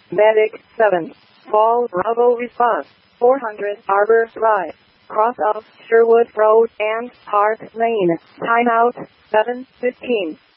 Medic 7. Fall Bravo response. 400 Arbor Drive. Cross of Sherwood Road and Park Lane. Timeout 7:15.